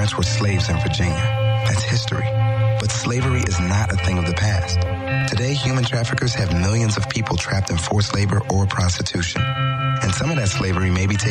parents were slaves in Virginia. That's history. But slavery is not a thing of the past. Today, human traffickers have millions of people trapped in forced labor or prostitution. And some of that slavery may be taken